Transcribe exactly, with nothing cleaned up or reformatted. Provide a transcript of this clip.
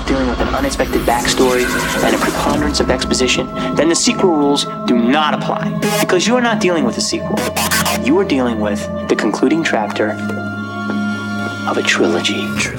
yourself dealing with an unexpected backstory and a preponderance of exposition, then the sequel rules do not apply. Because you are not dealing with a sequel. You are dealing with the concluding chapter of a trilogy.